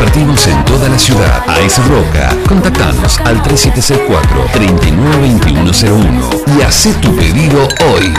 Repartimos en toda la ciudad. AES Roca. Contactanos al 3764-392101 y haz tu pedido hoy.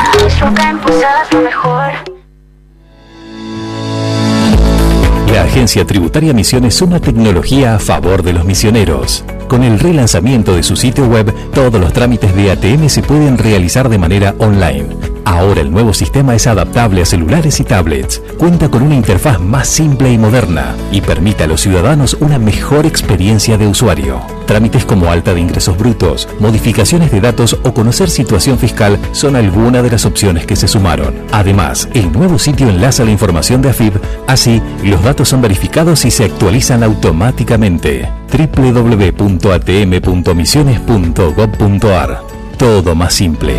La Agencia Tributaria Misiones suma tecnología a favor de los misioneros. Con el relanzamiento de su sitio web, todos los trámites de ATM se pueden realizar de manera online. Ahora el nuevo sistema es adaptable a celulares y tablets, cuenta con una interfaz más simple y moderna y permite a los ciudadanos una mejor experiencia de usuario. Trámites como alta de ingresos brutos, modificaciones de datos o conocer situación fiscal son algunas de las opciones que se sumaron. Además, el nuevo sitio enlaza la información de AFIP, así los datos son verificados y se actualizan automáticamente. www.atm.misiones.gov.ar. Todo más simple.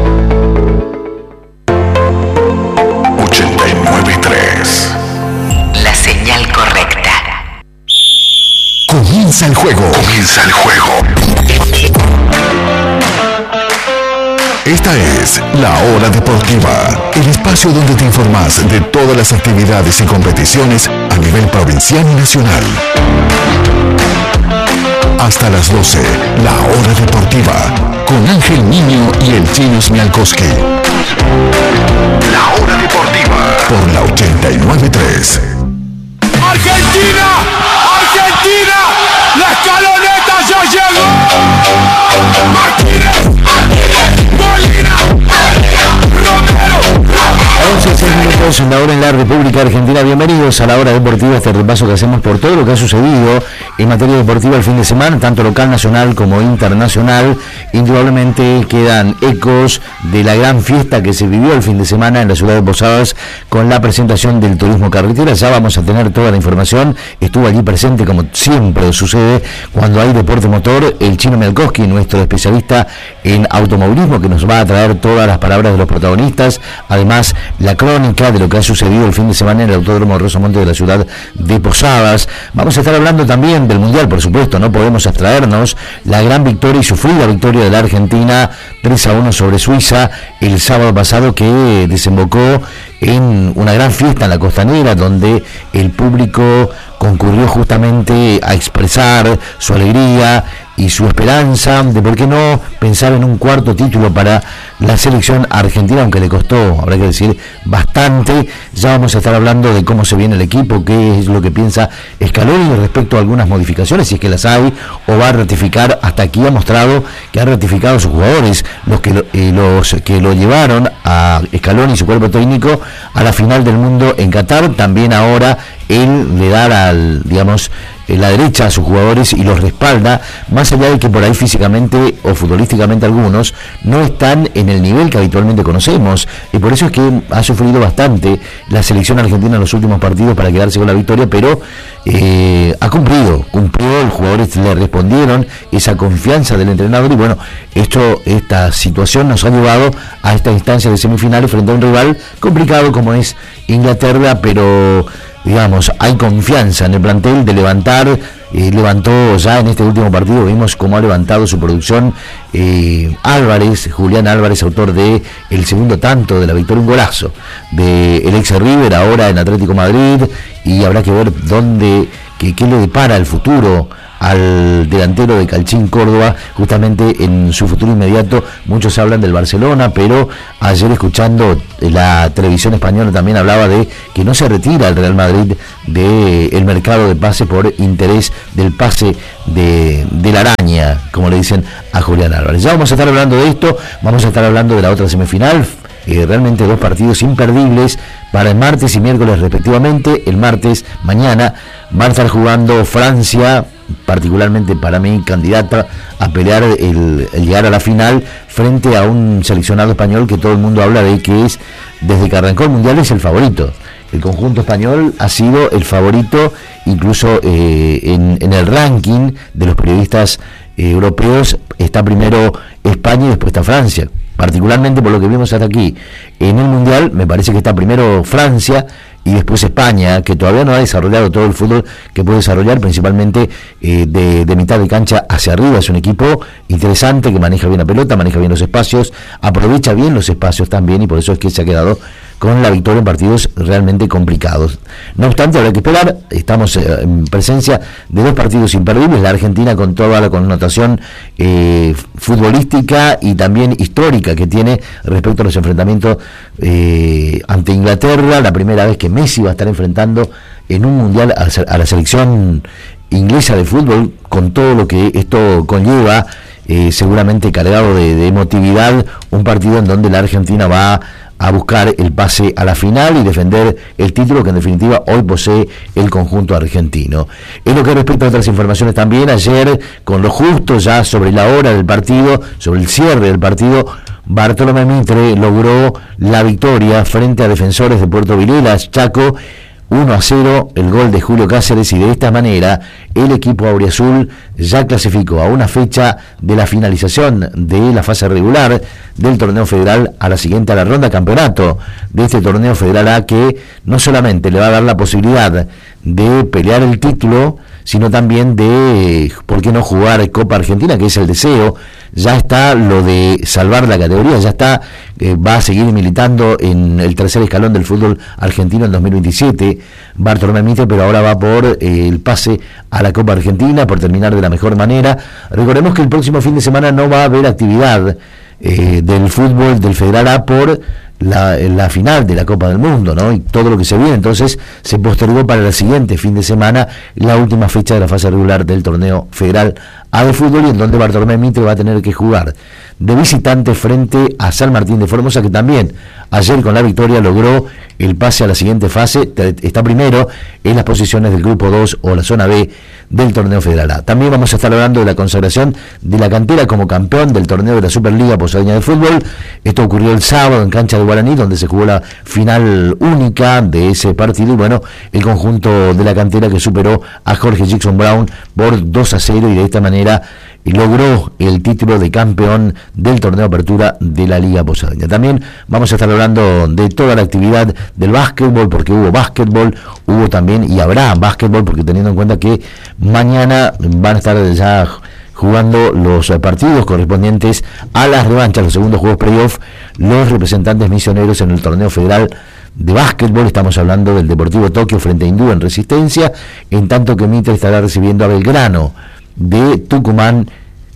89.3. La señal correcta. Comienza el juego. Comienza el juego. Esta es La Hora Deportiva, el espacio donde te informas de todas las actividades y competiciones a nivel provincial y nacional. Hasta las 12, La Hora Deportiva, con Ángel Niño y el Chino Smialkowski. La Hora Deportiva, por la 89.3. ¡Argentina! ¡Argentina! ¡La escaloneta ya llegó! ¡Martínez! ¡Molina! ¡Romero! 11 minutos en la hora en la República Argentina. Bienvenidos a La Hora Deportiva, este repaso que hacemos por todo lo que ha sucedido en materia deportiva el fin de semana, tanto local, nacional como internacional. Indudablemente quedan ecos de la gran fiesta que se vivió el fin de semana en la ciudad de Posadas con la presentación del turismo carretera. Ya vamos a tener toda la información. Estuvo allí presente, como siempre sucede cuando hay deporte motor, el Chino Smialkowski, nuestro especialista en automovilismo, que nos va a traer todas las palabras de los protagonistas. Además, la crónica de lo que ha sucedido el fin de semana en el Autódromo Rosamonte de la ciudad de Posadas. Vamos a estar hablando también del Mundial, por supuesto, no podemos abstraernos. La gran victoria y sufrida victoria de la Argentina 3-1 sobre Suiza el sábado pasado, que desembocó en una gran fiesta en la Costanera, donde el público concurrió justamente a expresar su alegría y su esperanza de, por qué no, pensar en un cuarto título para la selección argentina, aunque le costó, habrá que decir, bastante. Ya vamos a estar hablando de cómo se viene el equipo, qué es lo que piensa Scaloni respecto a algunas modificaciones, si es que las hay, o va a ratificar. Hasta aquí ha mostrado que ha ratificado a sus jugadores, los que lo llevaron a Scaloni y su cuerpo técnico a la final del mundo en Qatar. También ahora él le da la derecha a sus jugadores y los respalda, más allá de que por ahí físicamente o futbolísticamente algunos no están en el nivel que habitualmente conocemos, y por eso es que ha sufrido bastante la selección argentina en los últimos partidos para quedarse con la victoria, pero ha cumplido, los jugadores le respondieron esa confianza del entrenador, y bueno, esta situación nos ha llevado a esta instancia de semifinales frente a un rival complicado como es Inglaterra, pero digamos, hay confianza en el plantel de levantar. Levantó ya en este último partido, vimos cómo ha levantado su producción Julián Álvarez, autor de el segundo tanto de la victoria, un golazo del ex River, ahora en Atlético Madrid, y habrá que ver qué le depara el futuro al delantero de Calchín Córdoba, justamente en su futuro inmediato. Muchos hablan del Barcelona, pero ayer, escuchando la televisión española, también hablaba de que no se retira el Real Madrid del mercado de pase por interés del pase de la araña, como le dicen a Julián Álvarez. Ya vamos a estar hablando de esto, vamos a estar hablando de la otra semifinal. Realmente dos partidos imperdibles para el martes y miércoles respectivamente. El martes, mañana, va a estar jugando Francia, particularmente para mí candidata a pelear el llegar a la final, frente a un seleccionado español que todo el mundo habla de que es, desde que arrancó el Mundial, es el favorito. El conjunto español ha sido el favorito, incluso en el ranking de los periodistas europeos está primero España y después está Francia. Particularmente por lo que vimos hasta aquí en el Mundial, me parece que está primero Francia y después España, que todavía no ha desarrollado todo el fútbol que puede desarrollar, principalmente de mitad de cancha hacia arriba. Es un equipo interesante que maneja bien la pelota, maneja bien los espacios, aprovecha bien los espacios también, y por eso es que se ha quedado con la victoria en partidos realmente complicados. No obstante, habrá que esperar. Estamos en presencia de dos partidos imperdibles, la Argentina con toda la connotación futbolística y también histórica que tiene respecto a los enfrentamientos ante Inglaterra, la primera vez que Messi va a estar enfrentando en un mundial a la selección inglesa de fútbol, con todo lo que esto conlleva, seguramente cargado de emotividad, un partido en donde la Argentina va a buscar el pase a la final y defender el título que en definitiva hoy posee el conjunto argentino. En lo que respecta a otras informaciones también, ayer con lo justo ya sobre la hora del partido, sobre el cierre del partido, Bartolomé Mitre logró la victoria frente a Defensores de Puerto Vilelas, Chaco, 1-0, el gol de Julio Cáceres, y de esta manera el equipo auriazul ya clasificó a una fecha de la finalización de la fase regular del torneo federal a la siguiente, a la ronda campeonato de este torneo federal A, que no solamente le va a dar la posibilidad de pelear el título, sino también de, ¿por qué no jugar Copa Argentina?, que es el deseo. Ya está lo de salvar la categoría, ya está, va a seguir militando en el tercer escalón del fútbol argentino en 2027, Bartolomé Mitre, pero ahora va por el pase a la Copa Argentina, por terminar de la mejor manera. Recordemos que el próximo fin de semana no va a haber actividad del fútbol del Federal A por la final de la Copa del Mundo, ¿no? Y todo lo que se viene, entonces se postergó para el siguiente fin de semana la última fecha de la fase regular del torneo federal A de fútbol, y en donde Bartolomé Mitre va a tener que jugar de visitante frente a San Martín de Formosa, que también ayer con la victoria logró el pase a la siguiente fase, está primero en las posiciones del grupo 2 o la zona B del torneo federal A. También vamos a estar hablando de la consagración de la Cantera como campeón del torneo de la Superliga Posadeña de Fútbol. Esto ocurrió el sábado en cancha de Guaraní, donde se jugó la final única de ese partido, y bueno, el conjunto de la Cantera que superó a Jorge Jackson Brown por 2-0 y de esta manera logró el título de campeón del torneo apertura de la Liga Posadeña. También vamos a estar hablando de toda la actividad del básquetbol, porque hubo básquetbol, hubo también y habrá básquetbol, porque teniendo en cuenta que mañana van a estar ya jugando los partidos correspondientes a las revanchas, los segundos juegos playoff, los representantes misioneros en el torneo federal de básquetbol. Estamos hablando del Deportivo Tokio frente a Hindú en Resistencia, en tanto que Mitre estará recibiendo a Belgrano de Tucumán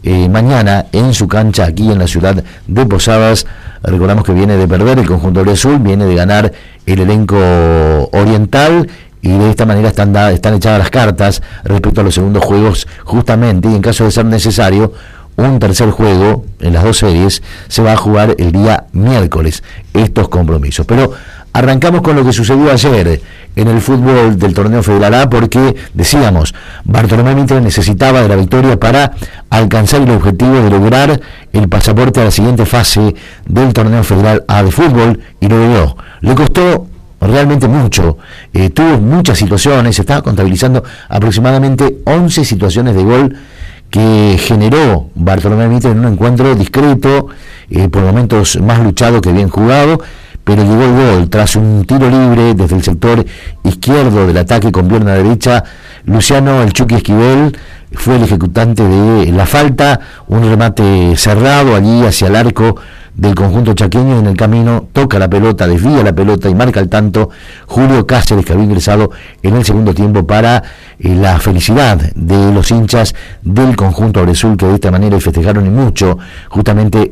mañana en su cancha aquí en la ciudad de Posadas. Recordamos que viene de perder el conjunto auriazul, viene de ganar el elenco oriental, y de esta manera están echadas las cartas respecto a los segundos juegos, justamente, y en caso de ser necesario un tercer juego en las dos series se va a jugar el día miércoles estos compromisos. Pero arrancamos con lo que sucedió ayer en el fútbol del torneo federal A, porque decíamos, Bartolomé Mitre necesitaba de la victoria para alcanzar el objetivo de lograr el pasaporte a la siguiente fase del torneo federal A de fútbol, y lo logró. Le costó realmente mucho, tuvo muchas situaciones, estaba contabilizando aproximadamente 11 situaciones de gol que generó Bartolomé Mitre en un encuentro discreto, por momentos más luchado que bien jugado, pero llegó el gol tras un tiro libre desde el sector izquierdo del ataque con pierna derecha. Luciano El Chucky Esquivel fue el ejecutante de la falta, un remate cerrado allí hacia el arco del conjunto chaqueño, y en el camino toca la pelota, desvía la pelota y marca el tanto Julio Cáceres, que había ingresado en el segundo tiempo para la felicidad de los hinchas del conjunto auriazul, que de esta manera festejaron y mucho justamente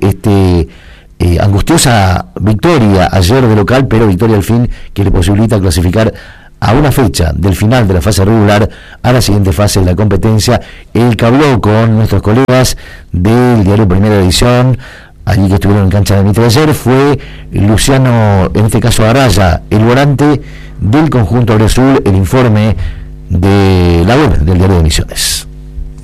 angustiosa victoria ayer de local, pero victoria al fin que le posibilita clasificar a una fecha del final de la fase regular a la siguiente fase de la competencia. El que habló con nuestros colegas del diario Primera Edición, allí que estuvieron en cancha de Mitre ayer, fue Luciano, en este caso Araya, el volante del conjunto auriazul. El informe de la web del diario de Misiones.